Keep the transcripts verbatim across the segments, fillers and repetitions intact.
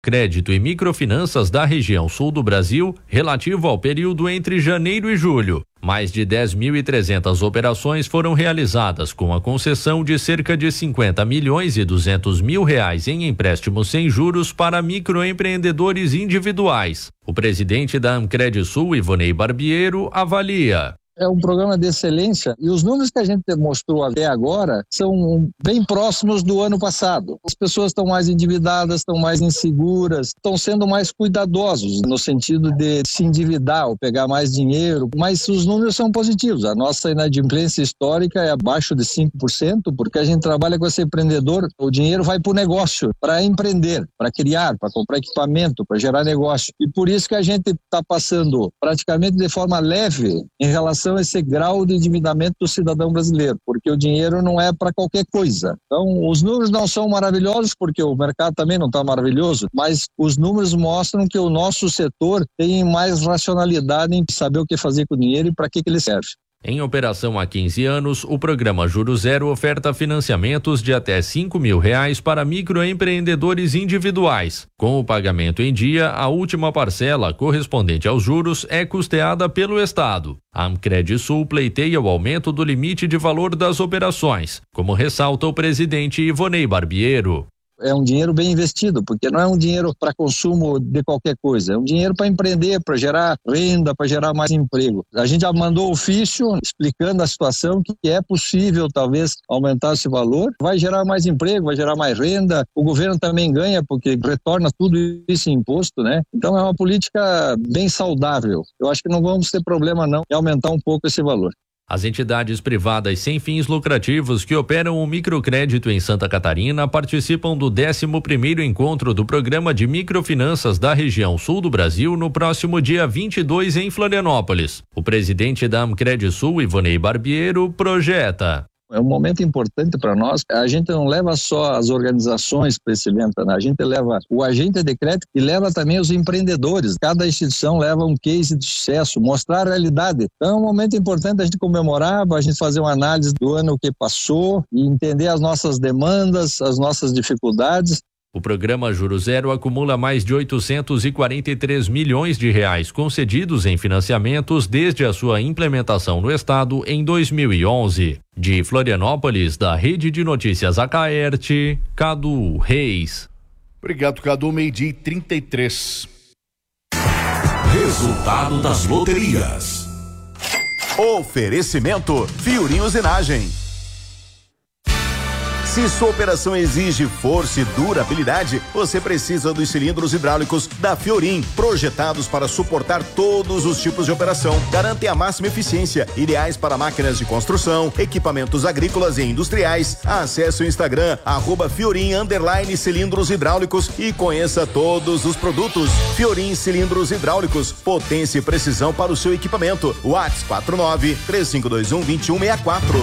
Crédito e Microfinanças da região sul do Brasil, relativo ao período entre janeiro e julho. Mais de dez mil e trezentas operações foram realizadas com a concessão de cerca de cinquenta milhões e duzentos mil reais em empréstimos sem juros para microempreendedores individuais. O presidente da Amcred Sul, Ivonei Barbiero, avalia. É um programa de excelência e os números que a gente mostrou até agora são bem próximos do ano passado. As pessoas estão mais endividadas, estão mais inseguras, estão sendo mais cuidadosos no sentido de se endividar ou pegar mais dinheiro, mas os números são positivos. A nossa inadimplência histórica é abaixo de cinco por cento porque a gente trabalha com esse empreendedor, o dinheiro vai para o negócio, para empreender, para criar, para comprar equipamento, para gerar negócio. E por isso que a gente está passando praticamente de forma leve em relação a esse grau de endividamento do cidadão brasileiro, porque o dinheiro não é para qualquer coisa. Então, os números não são maravilhosos, porque o mercado também não está maravilhoso, mas os números mostram que o nosso setor tem mais racionalidade em saber o que fazer com o dinheiro e para que, que ele serve. Em operação há quinze anos, o programa Juro Zero oferta financiamentos de até cinco mil reais para microempreendedores individuais. Com o pagamento em dia, a última parcela, correspondente aos juros, é custeada pelo Estado. A Amcred Sul pleiteia o aumento do limite de valor das operações, como ressalta o presidente Ivonei Barbiero. É um dinheiro bem investido, porque não é um dinheiro para consumo de qualquer coisa, é um dinheiro para empreender, para gerar renda, para gerar mais emprego. A gente já mandou ofício explicando a situação que é possível talvez aumentar esse valor, vai gerar mais emprego, vai gerar mais renda, o governo também ganha porque retorna tudo isso em imposto, né? Então é uma política bem saudável. Eu acho que não vamos ter problema não em aumentar um pouco esse valor. As entidades privadas sem fins lucrativos que operam o microcrédito em Santa Catarina participam do décimo primeiro encontro do Programa de Microfinanças da região sul do Brasil no próximo dia vinte e dois em Florianópolis. O presidente da Amcred Sul, Ivonei Barbiero, projeta. É um momento importante para nós. A gente não leva só as organizações para esse evento, né? A gente leva o agente de crédito e leva também os empreendedores. Cada instituição leva um case de sucesso, mostrar a realidade. Então é um momento importante a gente comemorar, a gente fazer uma análise do ano que passou e entender as nossas demandas, as nossas dificuldades. O programa Juro Zero acumula mais de oitocentos e quarenta e três milhões de reais concedidos em financiamentos desde a sua implementação no estado em dois mil e onze. De Florianópolis, da Rede de Notícias Acaerte, Cadu Reis. Obrigado, Cadu. Meio-dia e trinta e três. Resultado das loterias. Oferecimento Fiorim Usinagem. Se sua operação exige força e durabilidade, você precisa dos cilindros hidráulicos da Fiorim, projetados para suportar todos os tipos de operação. Garantem a máxima eficiência, ideais para máquinas de construção, equipamentos agrícolas e industriais. Acesse o Instagram, arroba Fiorim, underline cilindros hidráulicos e conheça todos os produtos. Fiorim Cilindros Hidráulicos, potência e precisão para o seu equipamento. WhatsApp quatro nove três cinco dois um dois um seis quatro.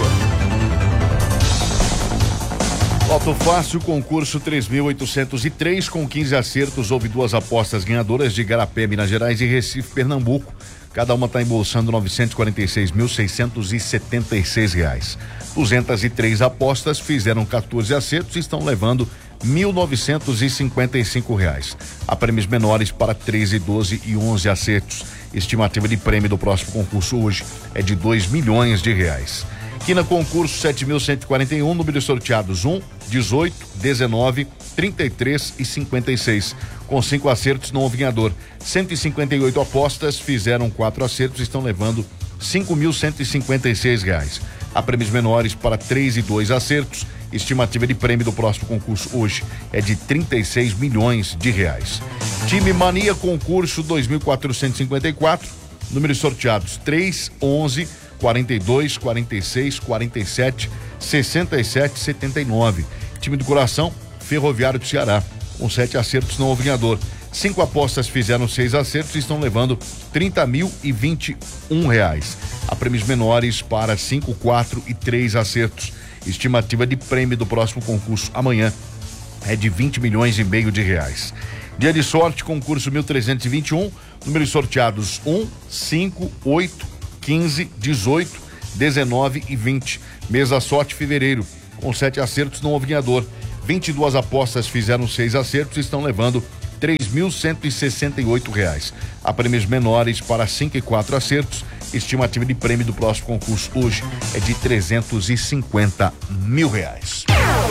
Loto Fácil, concurso três mil oitocentos e três, com quinze acertos, houve duas apostas ganhadoras de Igarapé, Minas Gerais e Recife, Pernambuco. Cada uma está embolsando novecentos e quarenta e seis mil seiscentos e setenta e seis reais. duzentas e três apostas fizeram quatorze acertos e estão levando mil novecentos e cinquenta e cinco reais. Há prêmios menores para treze, doze e onze acertos. Estimativa de prêmio do próximo concurso hoje é de dois milhões de reais. Quina concurso sete mil cento e quarenta e um, números sorteados um, dezoito, dezenove, trinta e três e cinquenta e seis. Com cinco acertos não houve ganhador. cento e cinquenta e oito apostas fizeram quatro acertos e estão levando cinco mil cento e cinquenta e seis reais. Há prêmios menores para três e dois acertos. Estimativa de prêmio do próximo concurso hoje é de trinta e seis milhões de reais. Time Mania concurso dois mil quatrocentos e cinquenta e quatro, números sorteados três, onze, quarenta e dois, quarenta e seis, quarenta e sete, sessenta e sete, setenta e nove. Time do coração, Ferroviário do Ceará. Com sete acertos não houve ganhador. Cinco apostas fizeram seis acertos e estão levando trinta mil e vinte e um reais. Há prêmios menores para cinco, quatro e três acertos. Estimativa de prêmio do próximo concurso amanhã é de vinte milhões e meio de reais. Dia de sorte, concurso mil trezentos e vinte e um, números sorteados um, cinco, oito, quinze, dezoito, dezenove e vinte. Mês da sorte, fevereiro. Com sete acertos não houve ganhador. vinte e duas apostas fizeram seis acertos e estão levando mil cento e sessenta e oito reais. Há prêmios menores para cinco e quatro acertos. Estimativa de prêmio do próximo concurso hoje é de trezentos e cinquenta mil reais.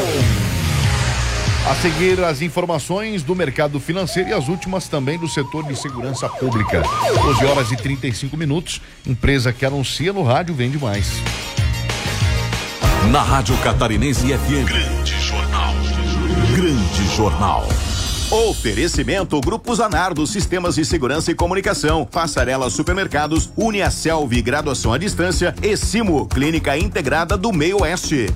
A seguir, as informações do mercado financeiro e as últimas também do setor de segurança pública. doze horas e trinta e cinco minutos. Empresa que anuncia no rádio vende mais. Na Rádio Catarinense F M. Grande Jornal. Grande Jornal. Oferecimento Grupo Zanardo, Sistemas de Segurança e Comunicação, Passarela Supermercados, Uniaselv, Graduação à Distância e Simo, Clínica Integrada do Meio Oeste.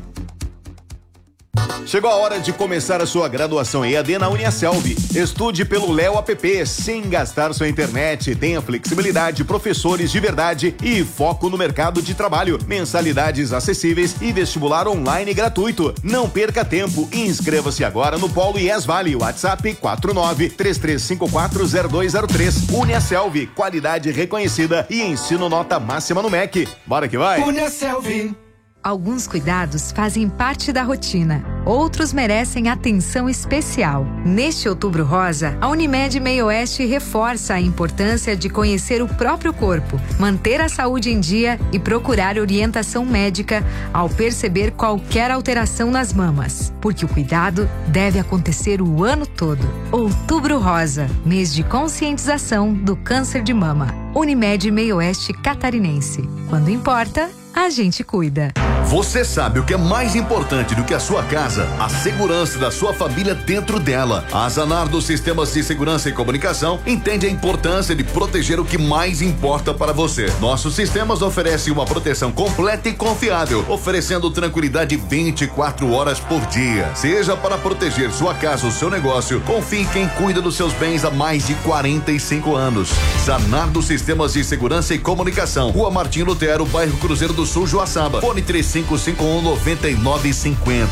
Chegou a hora de começar a sua graduação E A D na Uniaselv. Estude pelo Léo App, sem gastar sua internet. Tenha flexibilidade, professores de verdade e foco no mercado de trabalho. Mensalidades acessíveis e vestibular online gratuito. Não perca tempo e inscreva-se agora no Polo I E S Vale. WhatsApp quatro nove três três cinco quatro zero dois zero três. Uniaselv, qualidade reconhecida e ensino nota máxima no M E C. Bora que vai! Uniaselv. Alguns cuidados fazem parte da rotina, outros merecem atenção especial. Neste Outubro Rosa, a Unimed Meio Oeste reforça a importância de conhecer o próprio corpo, manter a saúde em dia e procurar orientação médica ao perceber qualquer alteração nas mamas, porque o cuidado deve acontecer o ano todo. Outubro Rosa, mês de conscientização do câncer de mama. Unimed Meio Oeste Catarinense. Quando importa, a gente cuida. Você sabe o que é mais importante do que a sua casa? A segurança da sua família dentro dela. A Zanardo Sistemas de Segurança e Comunicação entende a importância de proteger o que mais importa para você. Nossos sistemas oferecem uma proteção completa e confiável, oferecendo tranquilidade vinte e quatro horas por dia. Seja para proteger sua casa ou seu negócio, confie em quem cuida dos seus bens há mais de quarenta e cinco anos. Zanardo Sistemas de Segurança e Comunicação. Rua Martim Lutero, bairro Cruzeiro do Sul, Joaçaba. Fone três cinco cinco um nove nove cinco zero.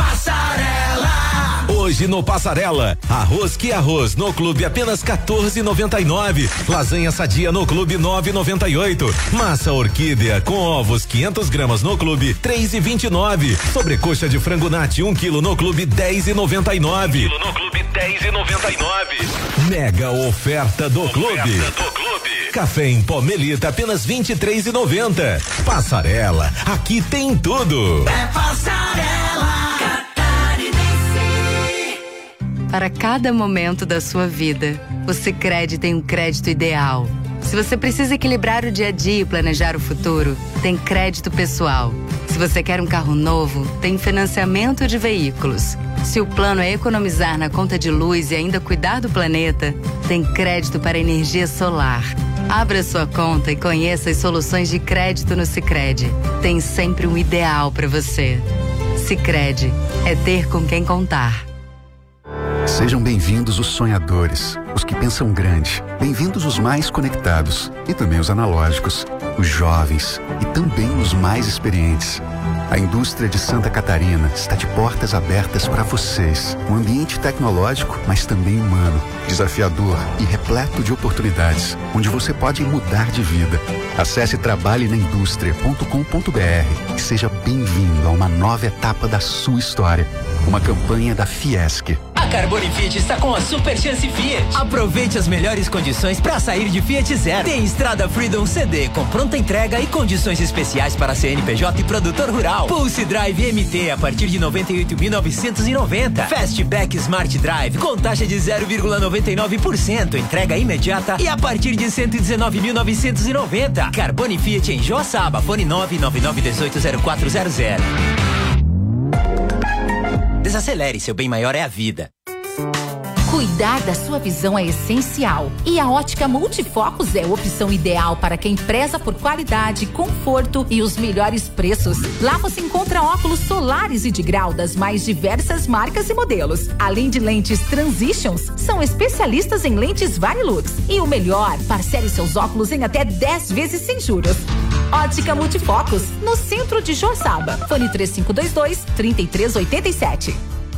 Passarela! Hoje no Passarela, arroz que arroz no clube apenas quatorze e noventa e nove. Lasanha sadia no clube nove e noventa e oito. Massa orquídea com ovos quinhentas gramas no clube três e vinte e nove. Sobrecoxa de frango nati um quilo no clube dez e noventa e nove. No clube dez e noventa e nove. Mega oferta do clube. Oferta do clube. Café em pó Melita apenas vinte e três e noventa. Passarela, aqui tem tudo. É Passarela Catarinense. Para cada momento da sua vida, o Sicredi tem um crédito ideal. Se você precisa equilibrar o dia a dia e planejar o futuro, tem crédito pessoal. Se você quer um carro novo, tem financiamento de veículos. Se o plano é economizar na conta de luz e ainda cuidar do planeta, tem crédito para energia solar. Abra sua conta e conheça as soluções de crédito no Sicredi. Tem sempre um ideal para você. Sicredi é ter com quem contar. Sejam bem-vindos os sonhadores, os que pensam grande. Bem-vindos os mais conectados e também os analógicos, os jovens e também os mais experientes. A indústria de Santa Catarina está de portas abertas para vocês. Um ambiente tecnológico, mas também humano, desafiador e repleto de oportunidades, onde você pode mudar de vida. Acesse trabalhe na indústria ponto com ponto br e seja bem-vindo a uma nova etapa da sua história. Uma campanha da Fiesc. A Carbone Fiat está com a Super Chance Fiat. Aproveite as melhores condições para sair de Fiat Zero. Tem Estrada Freedom C D com pronta entrega e condições especiais para C N P J e produtor rural. Pulse Drive M T a partir de noventa e oito mil novecentos e noventa. Fastback Smart Drive com taxa de zero vírgula noventa e nove por cento, entrega imediata e a partir de cento e dezenove mil novecentos e noventa. Carbone Fiat em Joaçaba. Fone nove nove nove um oito zero quatro zero zero. Desacelere, seu bem maior é a vida. Cuidar da sua visão é essencial e a Ótica Multifocos é a opção ideal para quem preza por qualidade, conforto e os melhores preços. Lá você encontra óculos solares e de grau das mais diversas marcas e modelos. Além de lentes Transitions, são especialistas em lentes Varilux. E o melhor, parcele seus óculos em até dez vezes sem juros. Ótica Multifocos, no centro de Joaçaba. Fone três cinco dois dois, três três oito sete.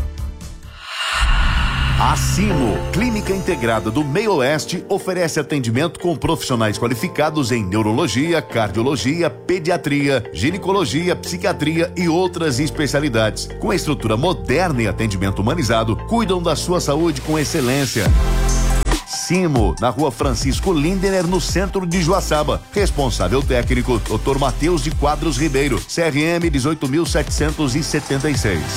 A Simo, Clínica Integrada do Meio Oeste, oferece atendimento com profissionais qualificados em neurologia, cardiologia, pediatria, ginecologia, psiquiatria e outras especialidades. Com estrutura moderna e atendimento humanizado, cuidam da sua saúde com excelência. Simo, na rua Francisco Lindener, no centro de Joaçaba. Responsável técnico, doutor Matheus de Quadros Ribeiro, C R M dezoito mil setecentos e setenta e seis.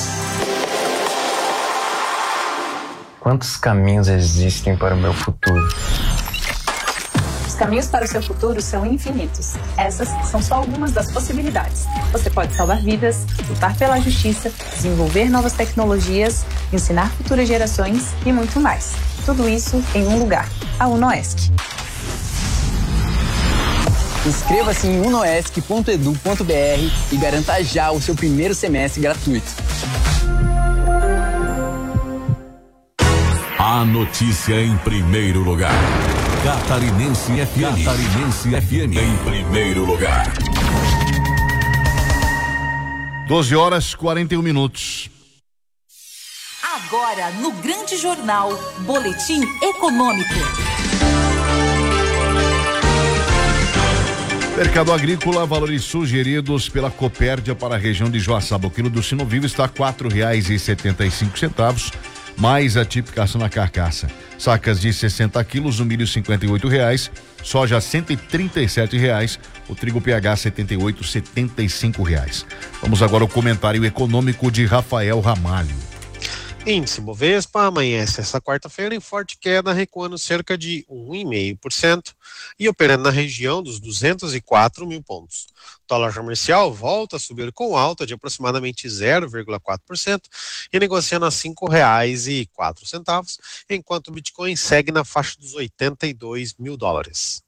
Quantos caminhos existem para o meu futuro? Os caminhos para o seu futuro são infinitos. Essas são só algumas das possibilidades. Você pode salvar vidas, lutar pela justiça, desenvolver novas tecnologias, ensinar futuras gerações e muito mais. Tudo isso em um lugar, a UNOESC. Inscreva-se em unoesc ponto edu ponto br e garanta já o seu primeiro semestre gratuito. A notícia em primeiro lugar. Catarinense F M. Catarinense F M em primeiro lugar. doze horas e quarenta e um minutos. Agora no Grande Jornal, Boletim Econômico. Mercado Agrícola, valores sugeridos pela Copérdia para a região de Joaçaba. O quilo do sinovivo está a quatro reais e setenta e cinco centavos, mais a tipificação na carcaça. Sacas de sessenta quilos, o milho cinquenta e oito reais, soja cento e trinta e sete reais, o trigo P H setenta e oito, setenta e cinco reais. Vamos agora ao comentário econômico de Rafael Ramalho. Índice Bovespa amanhece esta quarta-feira em forte queda, recuando cerca de um vírgula cinco por cento e operando na região dos duzentos e quatro mil pontos. O dólar comercial volta a subir com alta de aproximadamente zero vírgula quatro por cento e negociando a cinco reais e quatro centavos, enquanto o Bitcoin segue na faixa dos oitenta e dois mil dólares.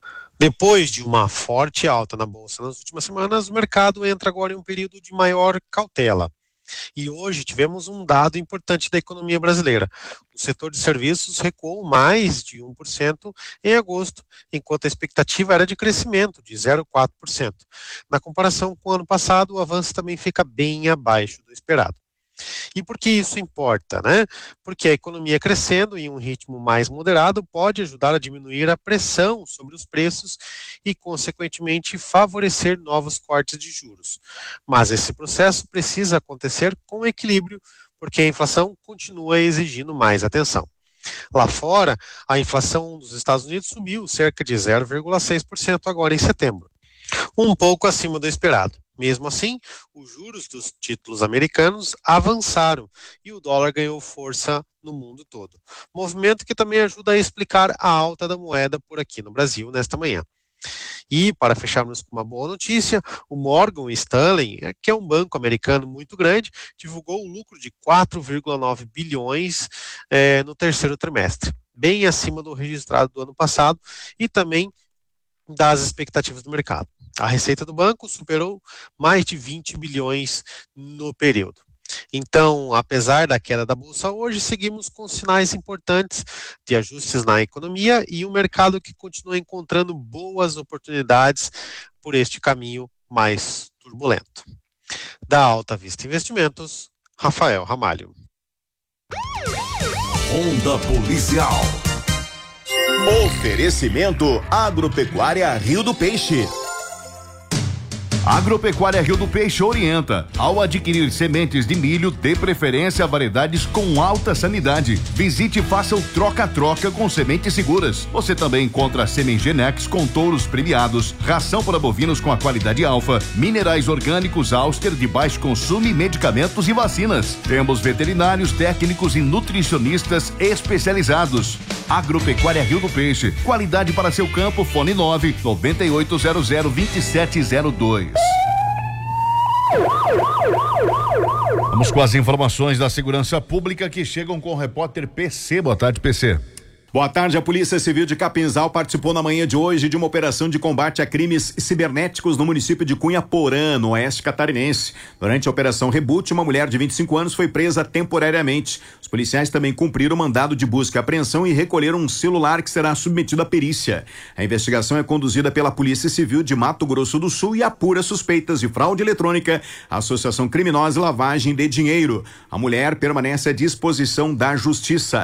Depois de uma forte alta na bolsa nas últimas semanas, o mercado entra agora em um período de maior cautela. E hoje tivemos um dado importante da economia brasileira. O setor de serviços recuou mais de um por cento em agosto, enquanto a expectativa era de crescimento de zero vírgula quatro por cento. Na comparação com o ano passado, o avanço também fica bem abaixo do esperado. E por que isso importa, né? Porque a economia crescendo em um ritmo mais moderado pode ajudar a diminuir a pressão sobre os preços e, consequentemente, favorecer novos cortes de juros. Mas esse processo precisa acontecer com equilíbrio, porque a inflação continua exigindo mais atenção. Lá fora, a inflação dos Estados Unidos subiu cerca de zero vírgula seis por cento agora em setembro, um pouco acima do esperado. Mesmo assim, os juros dos títulos americanos avançaram e o dólar ganhou força no mundo todo. Movimento que também ajuda a explicar a alta da moeda por aqui no Brasil nesta manhã. E, para fecharmos com uma boa notícia, o Morgan Stanley, que é um banco americano muito grande, divulgou um lucro de quatro vírgula nove bilhões eh, no terceiro trimestre, bem acima do registrado do ano passado e também das expectativas do mercado. A receita do banco superou mais de vinte bilhões no período. Então, apesar da queda da bolsa hoje, seguimos com sinais importantes de ajustes na economia e um mercado que continua encontrando boas oportunidades por este caminho mais turbulento. Da Alta Vista Investimentos, Rafael Ramalho. Onda Policial. Oferecimento Agropecuária Rio do Peixe. Agropecuária Rio do Peixe orienta. Ao adquirir sementes de milho, dê preferência a variedades com alta sanidade. Visite e faça o troca-troca com sementes seguras. Você também encontra Semengenex com touros premiados, ração para bovinos com a qualidade alfa, minerais orgânicos Auster de baixo consumo e medicamentos e vacinas. Temos veterinários, técnicos e nutricionistas especializados. Agropecuária Rio do Peixe. Qualidade para seu campo. Fone nove nove oito zero zero dois sete zero dois. Vamos com as informações da segurança pública que chegam com o repórter P C. Boa tarde, P C. Boa tarde, a Polícia Civil de Capinzal participou na manhã de hoje de uma operação de combate a crimes cibernéticos no município de Cunha Porã, no oeste catarinense. Durante a operação Reboot, uma mulher de vinte e cinco anos foi presa temporariamente. Os policiais também cumpriram o mandado de busca e apreensão e recolheram um celular que será submetido à perícia. A investigação é conduzida pela Polícia Civil de Mato Grosso do Sul e apura suspeitas de fraude eletrônica, associação criminosa e lavagem de dinheiro. A mulher permanece à disposição da Justiça.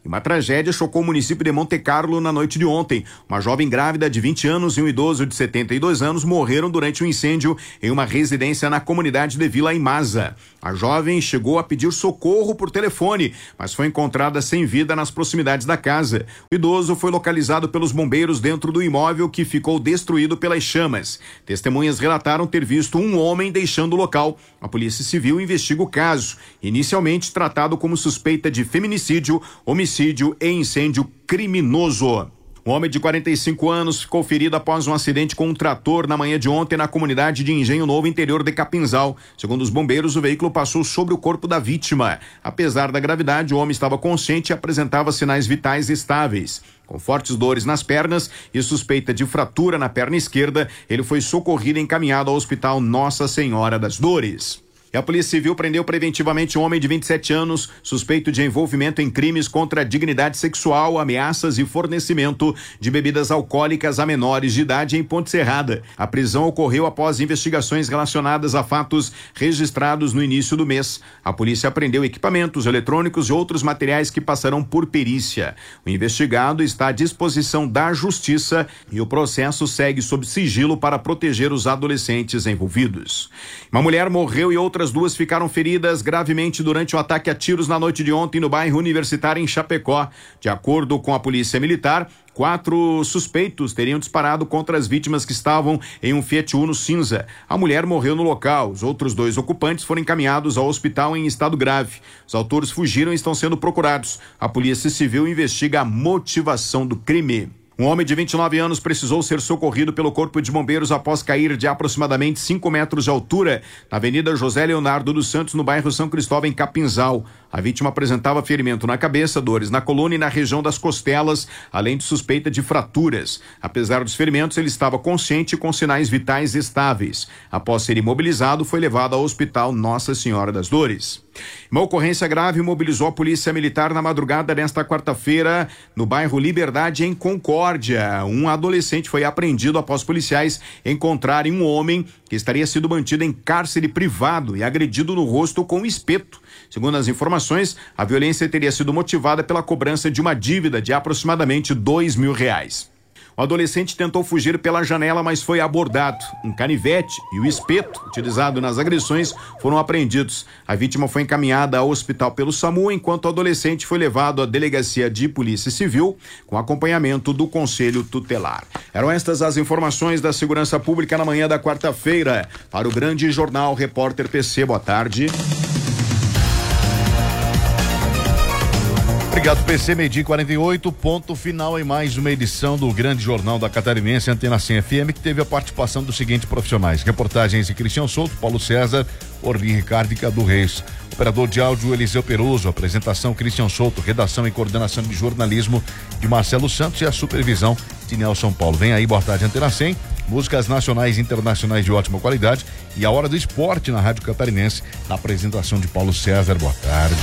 E uma tragédia chocou o município de Monte Carlo na noite de ontem. Uma jovem grávida de vinte anos e um idoso de setenta e dois anos morreram durante um incêndio em uma residência na comunidade de Vila Imasa. A jovem chegou a pedir socorro por telefone, mas foi encontrada sem vida nas proximidades da casa. O idoso foi localizado pelos bombeiros dentro do imóvel que ficou destruído pelas chamas. Testemunhas relataram ter visto um homem deixando o local. A Polícia Civil investiga o caso, inicialmente tratado como suspeita de feminicídio, homicídio e incêndio criminoso. Um homem de quarenta e cinco anos ficou ferido após um acidente com um trator na manhã de ontem na comunidade de Engenho Novo, interior de Capinzal. Segundo os bombeiros, o veículo passou sobre o corpo da vítima. Apesar da gravidade, o homem estava consciente e apresentava sinais vitais estáveis. Com fortes dores nas pernas e suspeita de fratura na perna esquerda, ele foi socorrido e encaminhado ao Hospital Nossa Senhora das Dores. E a Polícia Civil prendeu preventivamente um homem de vinte e sete anos, suspeito de envolvimento em crimes contra a dignidade sexual, ameaças e fornecimento de bebidas alcoólicas a menores de idade em Ponte Serrada. A prisão ocorreu após investigações relacionadas a fatos registrados no início do mês. A polícia apreendeu equipamentos eletrônicos e outros materiais que passarão por perícia. O investigado está à disposição da Justiça e o processo segue sob sigilo para proteger os adolescentes envolvidos. Uma mulher morreu e outras As duas ficaram feridas gravemente durante o ataque a tiros na noite de ontem no bairro Universitário em Chapecó. De acordo com a Polícia Militar, quatro suspeitos teriam disparado contra as vítimas que estavam em um Fiat Uno cinza. A mulher morreu no local. Os outros dois ocupantes foram encaminhados ao hospital em estado grave. Os autores fugiram e estão sendo procurados. A Polícia Civil investiga a motivação do crime. Um homem de vinte e nove anos precisou ser socorrido pelo Corpo de Bombeiros após cair de aproximadamente cinco metros de altura na Avenida José Leonardo dos Santos, no bairro São Cristóvão, em Capinzal. A vítima apresentava ferimento na cabeça, dores na coluna e na região das costelas, além de suspeita de fraturas. Apesar dos ferimentos, ele estava consciente e com sinais vitais estáveis. Após ser imobilizado, foi levado ao Hospital Nossa Senhora das Dores. Uma ocorrência grave mobilizou a Polícia Militar na madrugada desta quarta-feira no bairro Liberdade, em Concórdia. Um adolescente foi apreendido após policiais encontrarem um homem que estaria sido mantido em cárcere privado e agredido no rosto com um espeto. Segundo as informações, a violência teria sido motivada pela cobrança de uma dívida de aproximadamente dois mil reais. O adolescente tentou fugir pela janela, mas foi abordado. Um canivete e o espeto utilizado nas agressões foram apreendidos. A vítima foi encaminhada ao hospital pelo SAMU, enquanto o adolescente foi levado à delegacia de Polícia Civil com acompanhamento do Conselho Tutelar. Eram estas as informações da Segurança Pública na manhã da quarta-feira. Para o Grande Jornal, repórter P C, boa tarde. Obrigado, P C, meio-dia quarenta e oito, ponto final em mais uma edição do Grande Jornal da Catarinense, Antena cem F M, que teve a participação dos seguintes profissionais: reportagens de Cristian Souto, Paulo César, Orlim Ricardo e Cadu Reis. Operador de áudio Eliseu Peruso, apresentação Cristian Souto, redação e coordenação de jornalismo de Marcelo Santos e a supervisão de Nelson Paulo. Vem aí, boa tarde, Antena cem, músicas nacionais e internacionais de ótima qualidade e a hora do esporte na Rádio Catarinense, na apresentação de Paulo César. Boa tarde.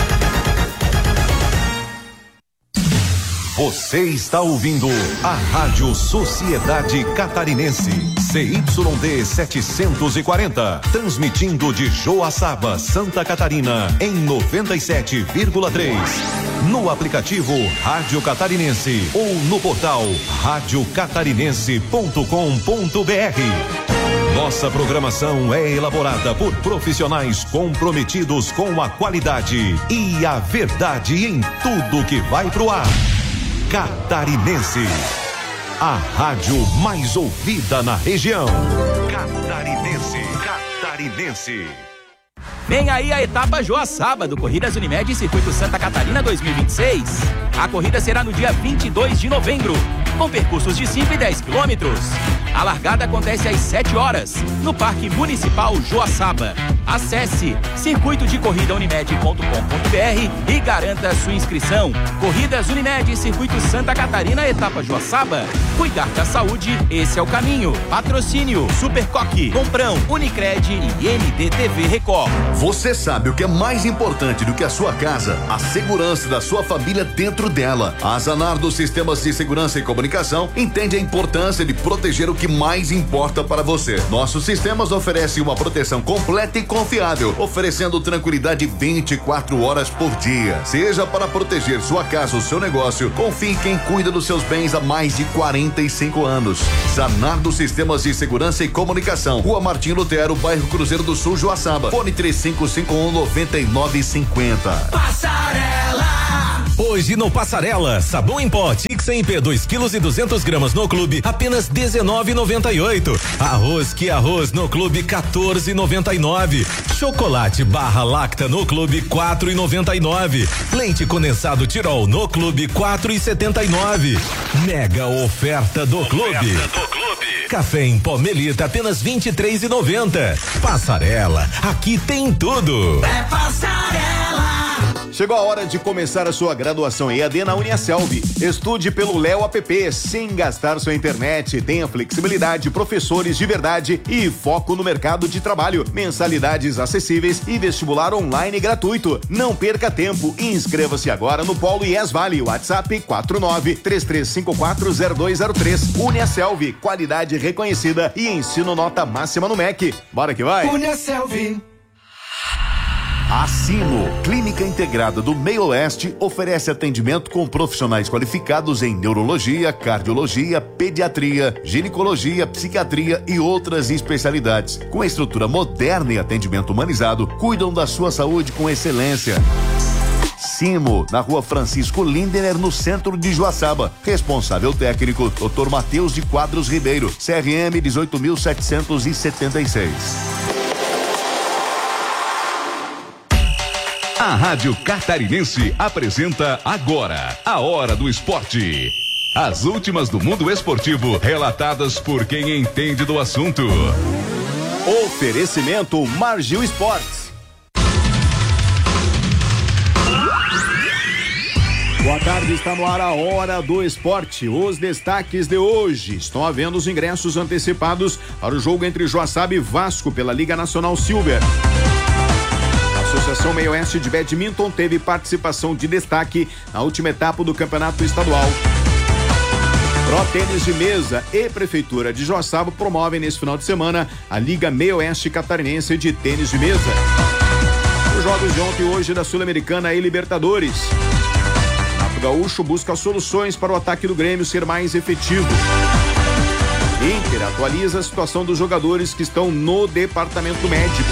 Você está ouvindo a Rádio Sociedade Catarinense, C Y D setecentos e quarenta, transmitindo de Joaçaba, Santa Catarina, em noventa e sete vírgula três. No aplicativo Rádio Catarinense ou no portal rádio catarinense ponto com ponto b r. Nossa programação é elaborada por profissionais comprometidos com a qualidade e a verdade em tudo que vai pro ar. Catarinense, a rádio mais ouvida na região. Catarinense, Catarinense. Vem aí a etapa Joaçaba do Corridas Unimed Circuito Santa Catarina dois mil e vinte e seis. A corrida será no dia vinte e dois de novembro, com percursos de cinco e dez quilômetros. A largada acontece às sete horas, no Parque Municipal Joaçaba. Acesse circuito de corrida unimed ponto com ponto b r e garanta sua inscrição. Corridas Unimed Circuito Santa Catarina, etapa Joaçaba. Cuidar da saúde, esse é o caminho. Patrocínio Supercoque, Comprão, Unicred e N D T V Record. Você sabe o que é mais importante do que a sua casa? A segurança da sua família dentro dela. A Zanardo Sistemas de Segurança e Comunicação Comunicação entende a importância de proteger o que mais importa para você. Nossos sistemas oferecem uma proteção completa e confiável, oferecendo tranquilidade vinte e quatro horas por dia. Seja para proteger sua casa ou seu negócio, confie em quem cuida dos seus bens há mais de quarenta e cinco anos. Zanardo Sistemas de Segurança e Comunicação, Rua Martim Lutero, bairro Cruzeiro do Sul, Joaçaba. Fone três cinco cinco um, nove nove cinco zero. Passarela! Hoje no Passarela, sabão em pó Tix em P dois quilos e duzentos gramas no clube, apenas dezenove e noventa e oito. Arroz que arroz no clube, quatorze e noventa e nove. Chocolate barra lacta no clube, quatro e noventa e nove. Leite condensado Tirol no clube, quatro e setenta e nove. Mega oferta do clube. Oferta do clube. Café em pó Melita, apenas vinte e três e noventa. Passarela, aqui tem tudo. É Passarela. Chegou a hora de começar a sua graduação E A D na Uniaselv. Estude pelo Léo App, sem gastar sua internet. Tenha flexibilidade, professores de verdade e foco no mercado de trabalho. Mensalidades acessíveis e vestibular online gratuito. Não perca tempo. Inscreva-se agora no Polo I E S Vale. WhatsApp quatro nove três três cinco quatro zero dois zero três. Uniaselv, qualidade reconhecida e ensino nota máxima no M E C. Bora que vai. Uniaselv. A Sino, Clínica Integrada do Meio Oeste, oferece atendimento com profissionais qualificados em neurologia, cardiologia, pediatria, ginecologia, psiquiatria e outras especialidades. Com estrutura moderna e atendimento humanizado, cuidam da sua saúde com excelência. Simo, na Rua Francisco Lindener, no centro de Joaçaba. Responsável técnico, doutor Matheus de Quadros Ribeiro, C R M dezoito mil setecentos e setenta e seis. A Rádio Catarinense apresenta agora a Hora do Esporte. As últimas do mundo esportivo, relatadas por quem entende do assunto. Oferecimento Margil Esportes. Boa tarde, está no ar a Hora do Esporte. Os destaques de hoje: estão havendo os ingressos antecipados para o jogo entre Joaçaba e Vasco pela Liga Nacional Silver. A Associação Meio Oeste de Badminton teve participação de destaque na última etapa do Campeonato Estadual. Pro Tênis de Mesa e Prefeitura de Joaçaba promovem nesse final de semana a Liga Meio Oeste Catarinense de Tênis de Mesa. Os jogos de ontem e hoje da Sul-Americana e Libertadores. O Gaúcho busca soluções para o ataque do Grêmio ser mais efetivo. Inter atualiza a situação dos jogadores que estão no departamento médico.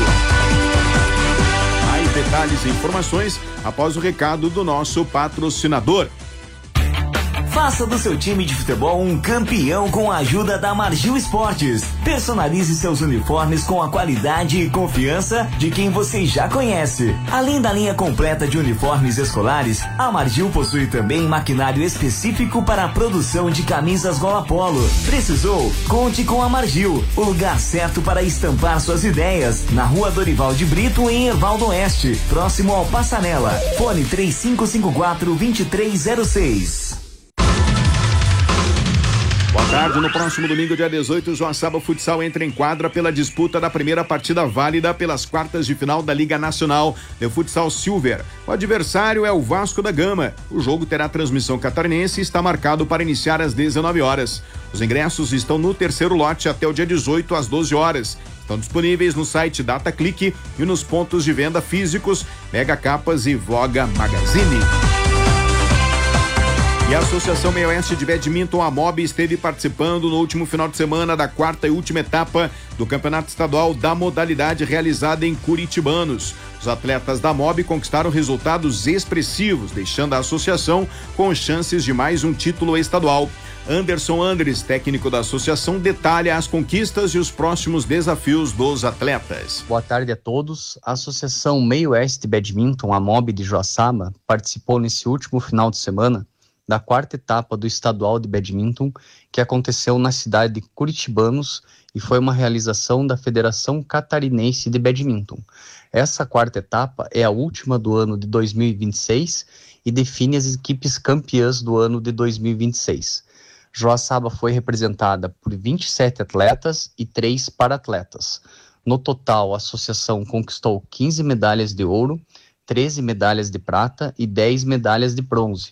Mais detalhes e informações após o recado do nosso patrocinador. Faça do seu time de futebol um campeão com a ajuda da Margil Esportes. Personalize seus uniformes com a qualidade e confiança de quem você já conhece. Além da linha completa de uniformes escolares, a Margil possui também maquinário específico para a produção de camisas gola polo. Precisou? Conte com a Margil, o lugar certo para estampar suas ideias. Na Rua Dorival de Brito, em Ervaldo Oeste, próximo ao Passarela. Fone três cinco cinco quatro, dois três zero seis. Boa tarde, no próximo domingo, dia dezoito, o Joaçaba Futsal entra em quadra pela disputa da primeira partida válida pelas quartas de final da Liga Nacional de Futsal Silver. O adversário é o Vasco da Gama. O jogo terá transmissão catarinense e está marcado para iniciar às dezenove horas. Os ingressos estão no terceiro lote até o dia dezoito, às doze horas. Estão disponíveis no site DataClick e nos pontos de venda físicos Mega Capas e Voga Magazine. E a Associação Meio Oeste de Badminton, a MOB, esteve participando no último final de semana da quarta e última etapa do Campeonato Estadual da modalidade realizada em Curitibanos. Os atletas da MOB conquistaram resultados expressivos, deixando a associação com chances de mais um título estadual. Anderson Andres, técnico da associação, detalha as conquistas e os próximos desafios dos atletas. Boa tarde a todos. A Associação Meio Oeste de Badminton, a MOB de Joaçaba, participou nesse último final de semana da quarta etapa do Estadual de Badminton, que aconteceu na cidade de Curitibanos e foi uma realização da Federação Catarinense de Badminton. Essa quarta etapa é a última do ano de dois mil e vinte e seis e define as equipes campeãs do ano de dois mil e vinte e seis. Joaçaba foi representada por vinte e sete atletas e três para-atletas. No total, a associação conquistou quinze medalhas de ouro, treze medalhas de prata e dez medalhas de bronze.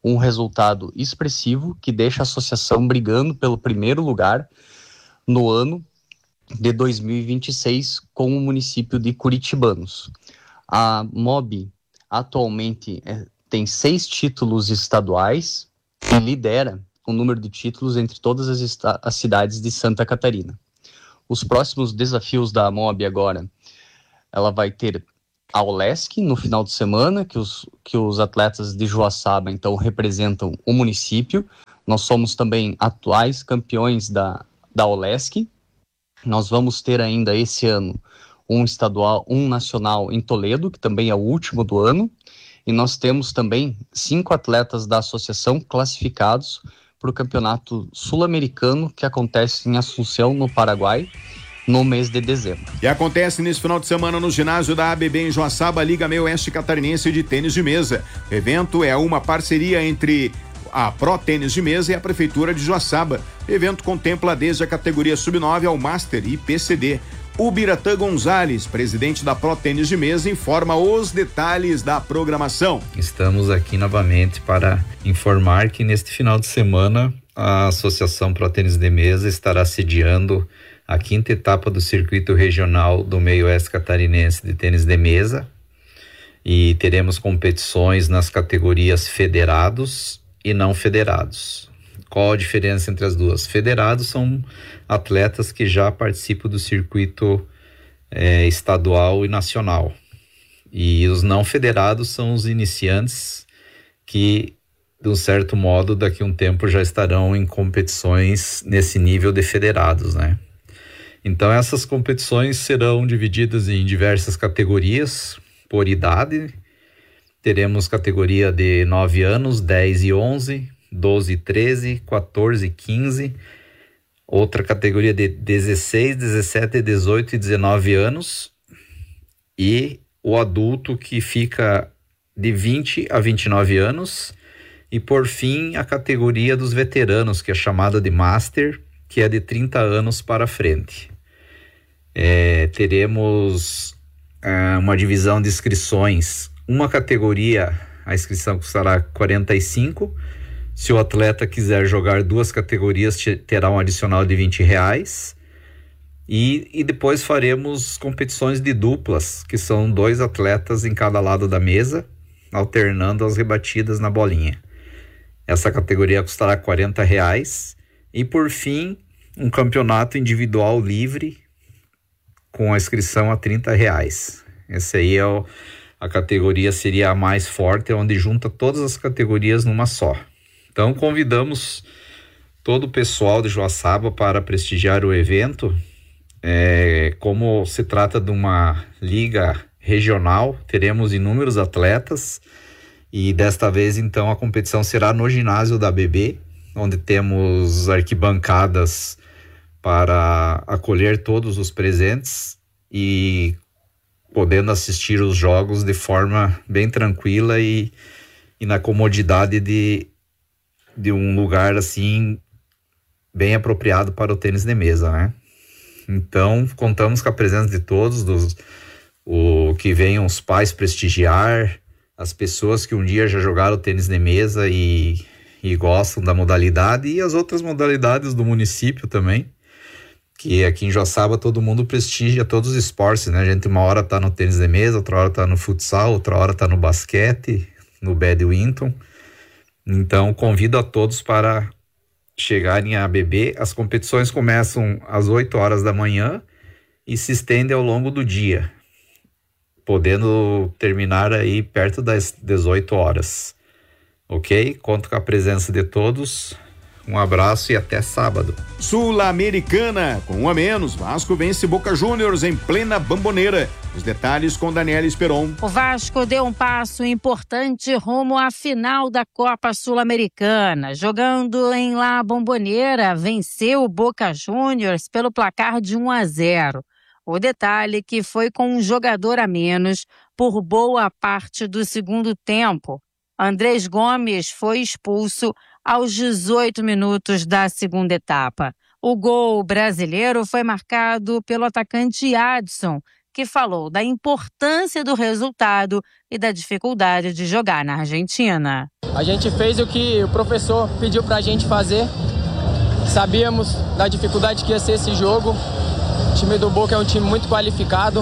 um resultado expressivo que deixa a associação brigando pelo primeiro lugar no ano de dois mil e vinte e seis com o município de Curitibanos. A M O B atualmente é, tem seis títulos estaduais e lidera o número de títulos entre todas as, esta- as cidades de Santa Catarina. Os próximos desafios da M O B agora, ela vai ter a Olesc no final de semana, que os, que os atletas de Joaçaba então representam o município. Nós somos também atuais campeões da, da Olesc. Nós vamos ter ainda esse ano um estadual, um nacional em Toledo, que também é o último do ano. E nós temos também cinco atletas da associação classificados para o Campeonato Sul-Americano, que acontece em Assunção, no Paraguai, no mês de dezembro. E acontece nesse final de semana no ginásio da A B B em Joaçaba, Liga Meio Oeste Catarinense de Tênis de Mesa. O evento é uma parceria entre a Pro Tênis de Mesa e a Prefeitura de Joaçaba. O evento contempla desde a categoria sub nove ao Master e P C D. O Biratã Gonzalez, presidente da Pro Tênis de Mesa, informa os detalhes da programação. Estamos aqui novamente para informar que neste final de semana a Associação Pro Tênis de Mesa estará sediando a quinta etapa do circuito regional do Meio Oeste Catarinense de Tênis de Mesa, e teremos competições nas categorias federados e não federados. Qual a diferença entre as duas? Federados são atletas que já participam do circuito é, estadual e nacional, e os não federados são os iniciantes que, de um certo modo, daqui a um tempo já estarão em competições nesse nível de federados, né? Então essas competições serão divididas em diversas categorias por idade. Teremos categoria de nove anos, dez e onze, doze e treze, quatorze e quinze, outra categoria de dezesseis, dezessete, dezoito e dezenove anos, e o adulto, que fica de vinte a vinte e nove anos, e por fim a categoria dos veteranos, que é chamada de Master, que é de trinta anos para frente. É, teremos é, uma divisão de inscrições. Uma categoria, a inscrição custará quarenta e cinco. Se o atleta quiser jogar duas categorias, terá um adicional de vinte reais. E, e depois faremos competições de duplas, que são dois atletas em cada lado da mesa, alternando as rebatidas na bolinha. Essa categoria custará quarenta reais. E por fim, um campeonato individual livre, com a inscrição a trinta reais. Essa aí é o, a categoria seria a mais forte, onde junta todas as categorias numa só. Então convidamos todo o pessoal de Joaçaba para prestigiar o evento. É, como se trata de uma liga regional, teremos inúmeros atletas, e desta vez então a competição será no ginásio da B B, onde temos arquibancadas para acolher todos os presentes e podendo assistir os jogos de forma bem tranquila e, e na comodidade de, de um lugar assim bem apropriado para o tênis de mesa, né? Então contamos com a presença de todos, dos, o, que venham os pais prestigiar, as pessoas que um dia já jogaram tênis de mesa e, e gostam da modalidade, e as outras modalidades do município também, que aqui em Joaçaba todo mundo prestigia todos os esportes, né? A gente uma hora tá no tênis de mesa, outra hora tá no futsal, outra hora tá no basquete, no badminton. Então convido a todos para chegarem a B B. As competições começam às oito horas da manhã e se estendem ao longo do dia, podendo terminar aí perto das dezoito horas. Ok? Conto com a presença de todos. Um abraço e até sábado. Sul-Americana, com um a menos, Vasco vence Boca Juniors em plena Bamboneira. Os detalhes com Daniela Esperon. O Vasco deu um passo importante rumo à final da Copa Sul-Americana. Jogando em La Bombonera, venceu o Boca Juniors pelo placar de um a zero. O detalhe que foi com um jogador a menos por boa parte do segundo tempo. Andrés Gomes foi expulso aos dezoito minutos da segunda etapa. O gol brasileiro foi marcado pelo atacante Adson, que falou da importância do resultado e da dificuldade de jogar na Argentina. A gente fez o que o professor pediu pra gente fazer. Sabíamos da dificuldade que ia ser esse jogo. O time do Boca é um time muito qualificado.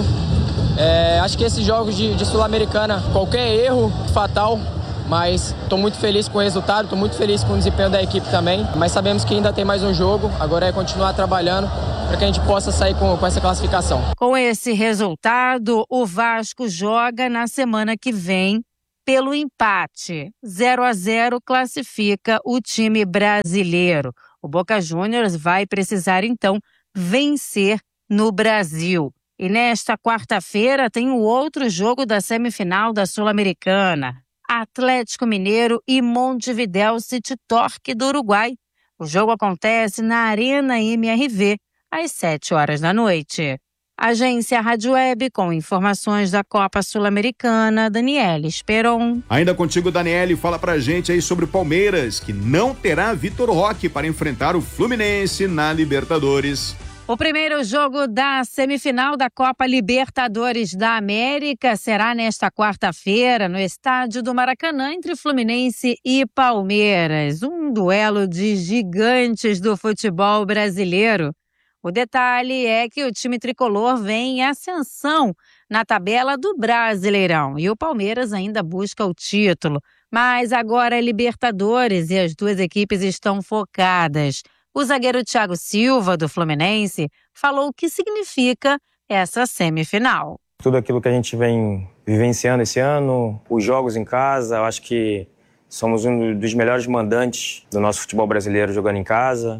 É, acho que esses jogos de, de Sul-Americana, qualquer erro fatal, mas estou muito feliz com o resultado, estou muito feliz com o desempenho da equipe também. Mas sabemos que ainda tem mais um jogo, agora é continuar trabalhando para que a gente possa sair com, com essa classificação. Com esse resultado, o Vasco joga na semana que vem pelo empate. zero a zero classifica o time brasileiro. O Boca Juniors vai precisar, então, vencer no Brasil. E nesta quarta-feira tem o outro jogo da semifinal da Sul-Americana. Atlético Mineiro e Montevidéu City Torque do Uruguai. O jogo acontece na Arena M R V, às sete horas da noite. Agência Rádio Web com informações da Copa Sul-Americana, Daniele Esperon. Ainda contigo, Daniele, fala pra gente aí sobre o Palmeiras, que não terá Vitor Roque para enfrentar o Fluminense na Libertadores. O primeiro jogo da semifinal da Copa Libertadores da América será nesta quarta-feira no estádio do Maracanã entre Fluminense e Palmeiras. Um duelo de gigantes do futebol brasileiro. O detalhe é que o time tricolor vem em ascensão na tabela do Brasileirão e o Palmeiras ainda busca o título. Mas agora é Libertadores e as duas equipes estão focadas. O zagueiro Thiago Silva, do Fluminense, falou o que significa essa semifinal. Tudo aquilo que a gente vem vivenciando esse ano, os jogos em casa, eu acho que somos um dos melhores mandantes do nosso futebol brasileiro jogando em casa.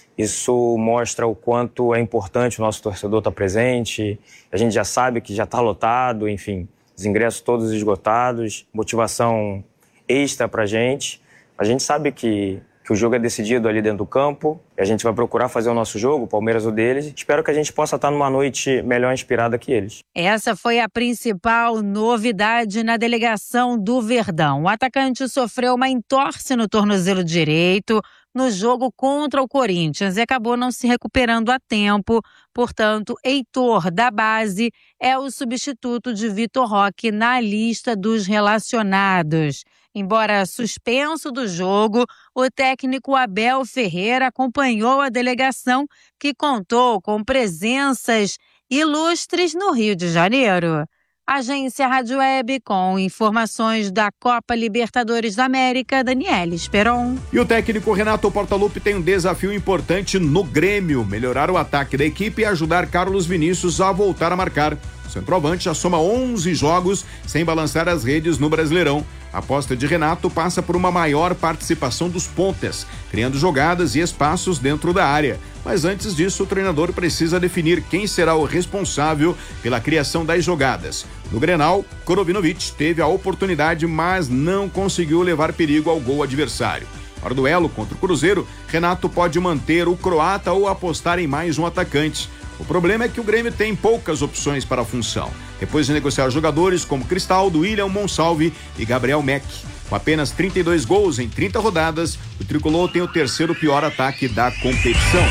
Isso mostra o quanto é importante o nosso torcedor estar presente. A gente já sabe que já está lotado, enfim, os ingressos todos esgotados, motivação extra para a gente. A gente sabe que que o jogo é decidido ali dentro do campo, e a gente vai procurar fazer o nosso jogo, o Palmeiras o deles. Espero que a gente possa estar numa noite melhor inspirada que eles. Essa foi a principal novidade na delegação do Verdão. O atacante sofreu uma entorse no tornozelo direito no jogo contra o Corinthians e acabou não se recuperando a tempo. Portanto, Heitor, da base, é o substituto de Vitor Roque na lista dos relacionados. Embora suspenso do jogo, o técnico Abel Ferreira acompanhou a delegação, que contou com presenças ilustres no Rio de Janeiro. Agência Rádio Web com informações da Copa Libertadores da América, Daniele Esperon. E o técnico Renato Portaluppi tem um desafio importante no Grêmio: melhorar o ataque da equipe e ajudar Carlos Vinícius a voltar a marcar. O centroavante já soma onze jogos sem balançar as redes no Brasileirão. A aposta de Renato passa por uma maior participação dos pontas, criando jogadas e espaços dentro da área. Mas antes disso, o treinador precisa definir quem será o responsável pela criação das jogadas. No Grenal, Korovinovic teve a oportunidade, mas não conseguiu levar perigo ao gol adversário. Para o duelo contra o Cruzeiro, Renato pode manter o croata ou apostar em mais um atacante. O problema é que o Grêmio tem poucas opções para a função, depois de negociar jogadores como Cristaldo, William Monsalve e Gabriel Meck. Com apenas trinta e dois gols em trinta rodadas, o tricolor tem o terceiro pior ataque da competição.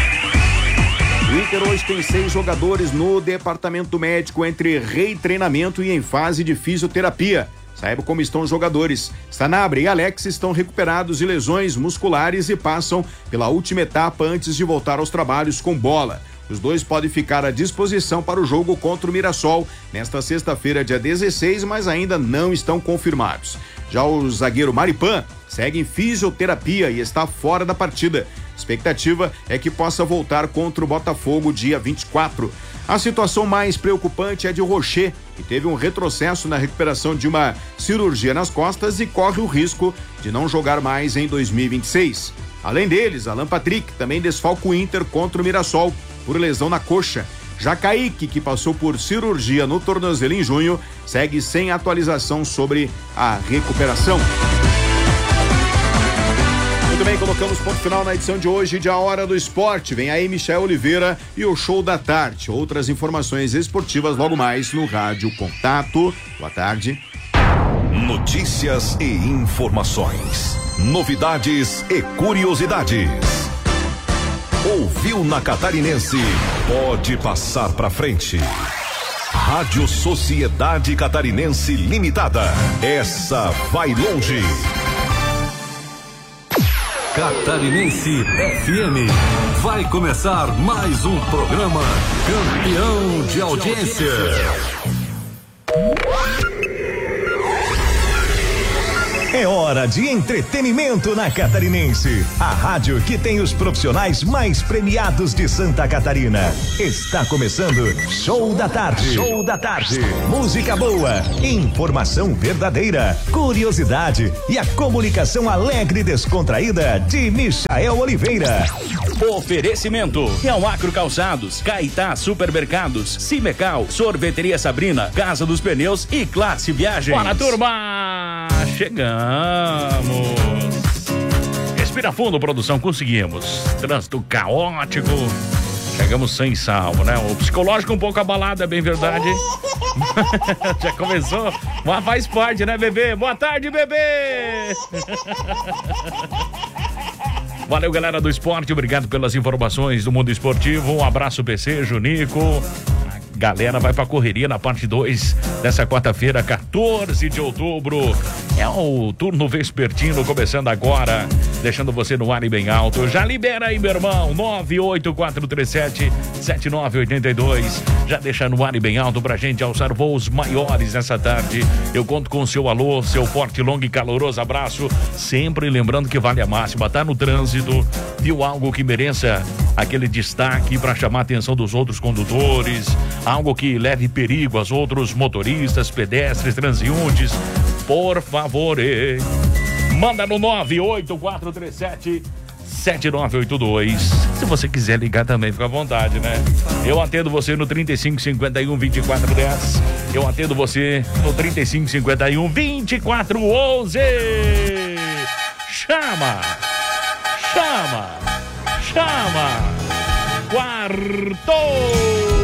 O Inter hoje tem seis jogadores no departamento médico entre retreinamento e em fase de fisioterapia. Saiba como estão os jogadores. Sanabria e Alex estão recuperados de lesões musculares e passam pela última etapa antes de voltar aos trabalhos com bola. Os dois podem ficar à disposição para o jogo contra o Mirassol nesta sexta-feira, dia dezesseis, mas ainda não estão confirmados. Já o zagueiro Maripan segue em fisioterapia e está fora da partida. A expectativa é que possa voltar contra o Botafogo dia vinte e quatro. A situação mais preocupante é de Rocher, que teve um retrocesso na recuperação de uma cirurgia nas costas e corre o risco de não jogar mais em dois mil e vinte e seis. Além deles, Alan Patrick também desfalca o Inter contra o Mirassol por lesão na coxa. Já Kaique, que passou por cirurgia no tornozelo em junho, segue sem atualização sobre a recuperação. Muito bem, colocamos ponto final na edição de hoje de A Hora do Esporte. Vem aí Michel Oliveira e o Show da Tarde. Outras informações esportivas logo mais no Rádio Contato. Boa tarde. Notícias e informações. Novidades e curiosidades. Ouviu na Catarinense? Pode passar pra frente. Rádio Sociedade Catarinense Limitada. Essa vai longe. Catarinense F M. Vai começar mais um programa campeão de audiência. É hora de entretenimento na Catarinense. A rádio que tem os profissionais mais premiados de Santa Catarina. Está começando Show da Tarde. Show da Tarde. Música boa, informação verdadeira, curiosidade e a comunicação alegre e descontraída de Michael Oliveira. Oferecimento: Real Acro Calçados, Caetá Supermercados, Cimecal, Sorveteria Sabrina, Casa dos Pneus e Classe Viagens. Bora, turma! Chegamos. Respira fundo, produção, conseguimos. Trânsito caótico. Chegamos sem salvo, né? O psicológico um pouco abalado, é bem verdade. Já começou? Mas faz parte, né, bebê? Boa tarde, bebê! Valeu, galera do esporte, obrigado pelas informações do mundo esportivo. Um abraço, P C, Junico. Galera, vai pra correria na parte dois dessa quarta-feira, quatorze de outubro. É o turno vespertino começando agora, deixando você no ar e bem alto. Já libera aí, meu irmão, nove oito quatro três sete sete nove oito dois. Já deixa no ar e bem alto pra gente alçar voos maiores nessa tarde. Eu conto com o seu alô, seu forte, longo e caloroso abraço. Sempre lembrando que vale a máxima, tá no trânsito, viu algo que mereça aquele destaque pra chamar a atenção dos outros condutores, algo que leve perigo aos outros motoristas, pedestres, transeuntes, por favor, eh. manda no nove oito quatro três sete sete nove oito dois. Se você quiser ligar também, fica à vontade, né? Eu atendo você no trinta e cinco cinquenta e um vinte e quatro dez. Eu atendo você no trinta e cinco cinquenta e um vinte e quatro onze. Chama! Chama! Chama! Quartou!